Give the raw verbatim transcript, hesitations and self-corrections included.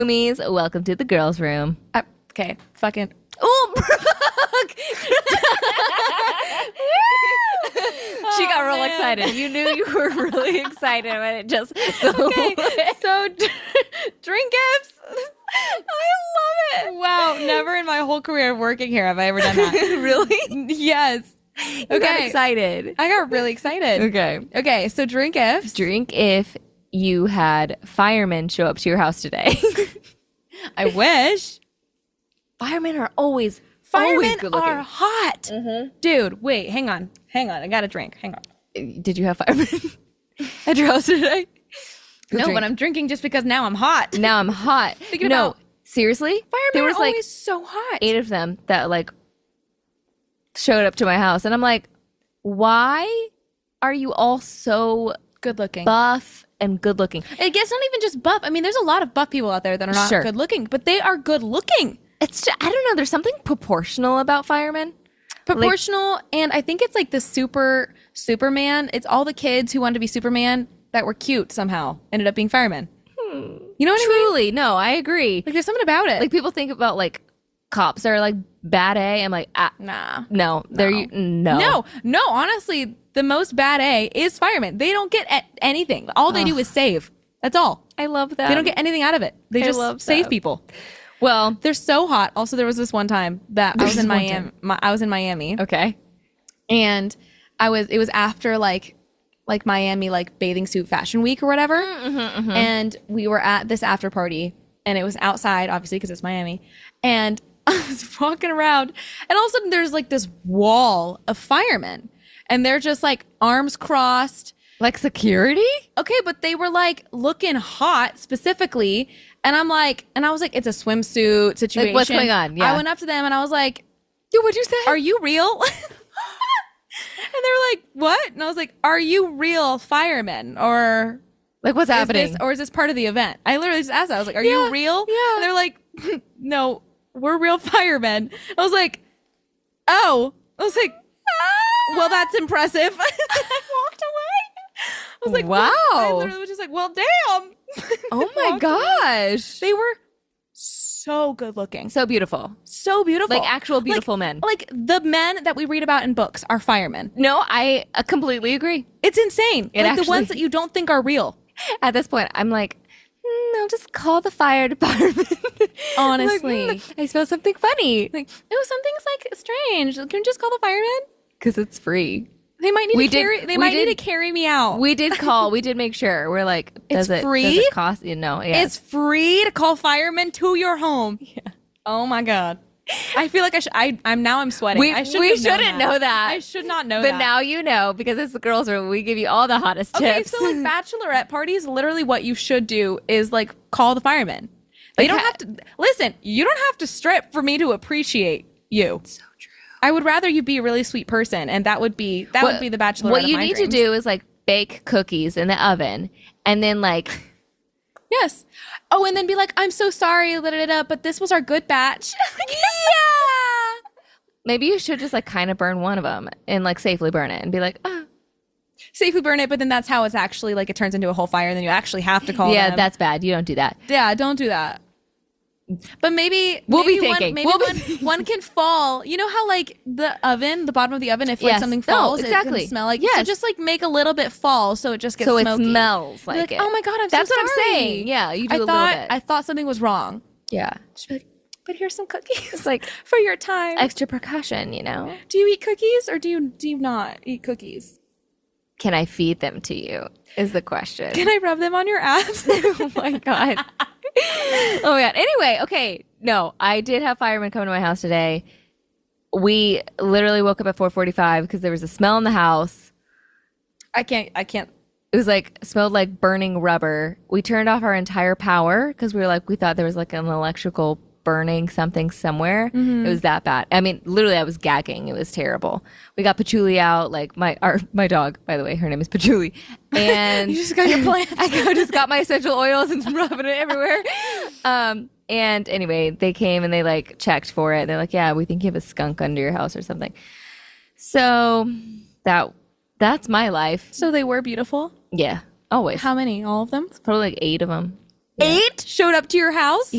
Roomies, welcome to the girls' room. Uh, okay, fucking. Oh, Brooke! She got real man. excited. You knew you were really excited when it just. So Okay, so drink gifts. I love it. Wow, never in my whole career of working here have I ever done that. Really? Yes. You got Okay. excited. I got really excited. Okay. Okay, so drink gifts. Drink if you had firemen show up to your house today. I wish. Firemen are always Firemen always good looking. are hot. Dude, wait, hang on. Hang on. I got a drink. Hang on. Did you have firemen at your house today? Go no, drink. but I'm drinking just because now I'm hot. Now I'm hot. Thinking no, about- seriously? Firemen there was are like always so hot. eight of them that like showed up to my house, and I'm like, why are you all so Good looking. buff and good looking? I guess not even just buff. I mean, there's a lot of buff people out there that are not Sure. good looking, but they are good looking. It's just, I don't know. There's something proportional about firemen. Proportional, and I think it's like the super Superman. It's all the kids who wanted to be Superman that were cute somehow ended up being firemen. You know what I mean? Truly, no, I agree. Like there's something about it. Like people think about like cops are like bad A. I'm like, ah, nah. no, they're No. no, No, no, honestly, the most bad A is firemen. They don't get a- anything. All they do is save. That's all. I love that. They don't get anything out of it. They I just love save that. people. Well, They're so hot. Also, there was this one time that I was There's in one Miami. My, I was in Miami, okay. and I was. It was after like, like Miami like bathing suit fashion week or whatever, and we were at this after party, and it was outside, obviously because it's Miami, and I was walking around, and all of a sudden there's like this wall of firemen, and they're just like arms crossed. Like security? Okay, but they were like looking hot specifically. And I'm like, and I was like, it's a swimsuit situation. what's going on? Yeah. I went up to them and I was like, Yo, what'd you say? are you real? And they were like, what? And I was like, are you real firemen? Or like what's is happening? this, or is this part of the event? I literally just asked that. I was like, are Yeah, you real? yeah. And they're like, no, we're real firemen. I was like, oh. I was like, well, that's impressive. I walked away. I was like, Wow. I literally was just like, well, damn. Oh my Walked away. gosh. They were so good looking. So beautiful. So beautiful. Like actual beautiful men. Like the men that we read about in books are firemen. No, I uh, completely agree. It's insane. It like actually- the ones that you don't think are real. At this point, I'm like, mm, I'll just call the fire department. Honestly. Like, mm, I smell something funny. Like, oh, something's like strange. Can you just call the firemen? Because it's free. They might need We to did- carry they we might did- need to carry me out. We did call. We did make sure. We're like, does It's it, free? Does it cost you? No, yeah. It's free to call firemen to your home. Yeah. Oh my god. I feel like I should. I, I'm now. I'm sweating. We- I shouldn't we have known shouldn't know that. I should not know but that. now you know because it's the girls' room. We give you all the hottest okay, tips. so like bachelorette parties, literally what you should do is like call the firemen. They Like, don't ha- have to listen. You don't have to strip for me to appreciate you. so true. I would rather you be a really sweet person, and that would be that would be the bachelorette. What of you my need dreams. to do is like bake cookies in the oven, and then like yes. Oh, and then be like, I'm so sorry, da, da, da, but this was our good batch. yeah. Maybe you should just like kind of burn one of them and like safely burn it and be like, oh. Safely burn it, but then that's how it's actually like it turns into a whole fire, and then you actually have to call yeah, them. that's bad. You don't do that. Yeah, don't do that. But maybe We'll be maybe thinking. One, maybe We'll be one, thinking. one can fall. You know how like the oven, the bottom of the oven, if like Yes. something No, falls, it exactly. can smell like. So Yes. just like make a little bit fall, so it just gets So it smoky. smells Be like, it. Oh my god, I'm That's so what I'm sorry. saying. Yeah, you do I a little thought bit. I thought something was wrong. Yeah, Just be like, but here's some cookies. it's like for your time. extra precaution. You know, do you eat cookies or do you do you not eat cookies? can I feed them to you? Is the question. Can I rub them on your abs? Oh my god. Oh my god. Anyway, okay. No, I did have firemen come to my house today. We literally woke up at four forty-five because there was a smell in the house. I can't. I can't. It was like smelled like burning rubber. We turned off our entire power because we were like we thought there was like an electrical burning something somewhere. It was that bad. I mean, literally, I was gagging. It was terrible. We got Patchouli out. Like my our my dog, by the way, her name is Patchouli, and You just got your plant. I go- just got my essential oils and rubbing it everywhere. Um, and anyway, they came and they like checked for it. They're like, yeah, we think you have a skunk under your house or something. So that that's my life. So they were beautiful. Yeah, always. How many? All of them? Probably like eight of them. Eight showed up to your house?